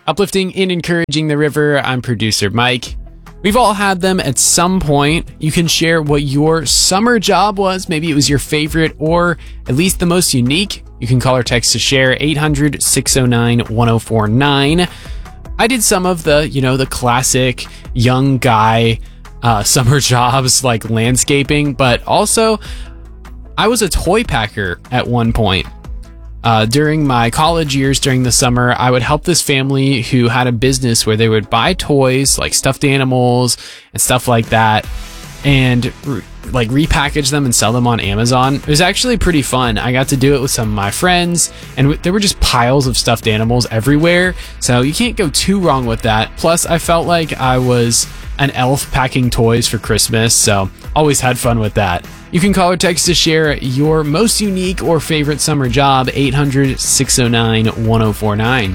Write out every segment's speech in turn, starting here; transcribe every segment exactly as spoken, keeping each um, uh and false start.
Uplifting and encouraging the river, I'm producer Mike. We've all had them at some point. You can share what your summer job was. Maybe it was your favorite or at least the most unique. You can call or text to share eight hundred, six oh nine, one oh four nine. I did some of the, you know, the classic young guy uh, summer jobs like landscaping, but also I was a toy packer at one point. Uh, during my college years, during the summer, I would help this family who had a business where they would buy toys like stuffed animals and stuff like that and re- like repackage them and sell them on Amazon. It was actually pretty fun. I got to do it with some of my friends, and w- there were just piles of stuffed animals everywhere. So you can't go too wrong with that. Plus, I felt like I was an elf packing toys for Christmas, so always had fun with that. You can call or text to share your most unique or favorite summer job, eight hundred, six oh nine, one oh four nine.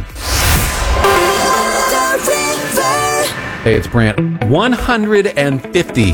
Hey, it's Brant. one hundred fifty.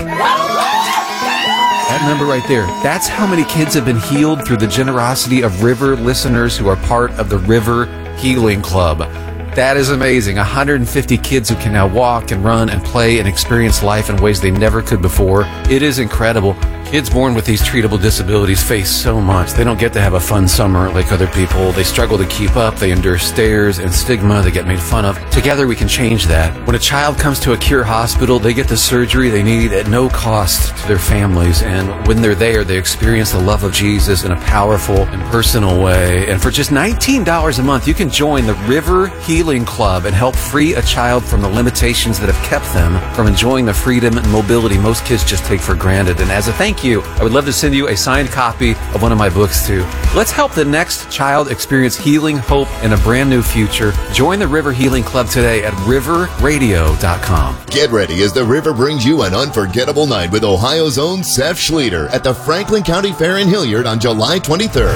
That number right there, that's how many kids have been healed through the generosity of River listeners who are part of the River Healing Club. That is amazing. one hundred fifty kids who can now walk and run and play and experience life in ways they never could before. It is incredible. Kids born with these treatable disabilities face so much. They don't get to have a fun summer like other people. They struggle to keep up. They endure stares and stigma. They get made fun of. Together we can change that. When a child comes to a Cure hospital, they get the surgery they need at no cost to their families. And when they're there, they experience the love of Jesus in a powerful and personal way. And for just nineteen dollars a month, you can join the River Healing Club and help free a child from the limitations that have kept them from enjoying the freedom and mobility most kids just take for granted. And as a thank you, I would love to send you a signed copy of one of my books too. Let's help the next child experience healing, hope, and a brand new future. Join the River Healing Club today at river radio dot com. Get ready as the River brings you an unforgettable night with Ohio's own Seth Schlueter at the Franklin County Fair in Hilliard on July twenty-third.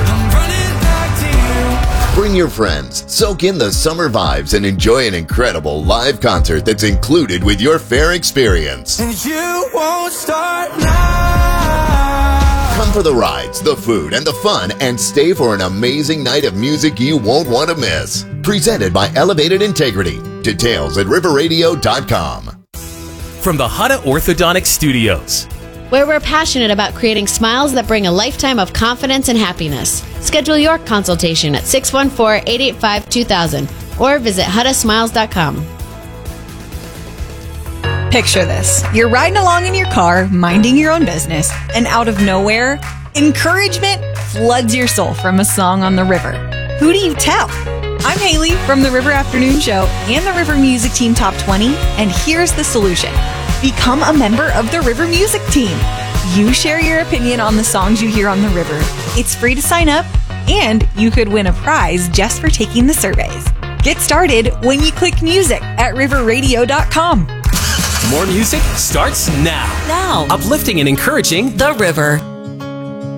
Bring your friends, soak in the summer vibes, and enjoy an incredible live concert that's included with your fair experience. And you won't start now. Come for the rides, the food, and the fun, and stay for an amazing night of music you won't want to miss. Presented by Elevated Integrity. Details at river radio dot com. From the Hutta Orthodontic Studios, where we're passionate about creating smiles that bring a lifetime of confidence and happiness. Schedule your consultation at six one four, eight eight five, two thousand or visit hutta smiles dot com. Picture this. You're riding along in your car, minding your own business, and out of nowhere, encouragement floods your soul from a song on the river. Who do you tell? I'm Haley from the River Afternoon Show and the River Music Team Top twenty, and here's the solution. Become a member of the River Music Team. You share your opinion on the songs you hear on the river. It's free to sign up, and you could win a prize just for taking the surveys. Get started when you click music at river radio dot com. more music starts now. Now. Uplifting and encouraging The River.